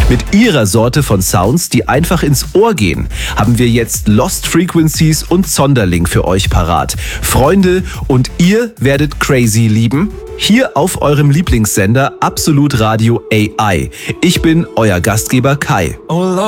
Mit ihrer Sorte von Sounds, die einfach ins Ohr gehen, haben wir jetzt Lost Frequencies und Zonderling für euch parat. Freunde, und ihr werdet Crazy lieben? Hier auf eurem Lieblingssender Absolut Radio AI. Ich bin euer Gastgeber Kai. Oh Lord.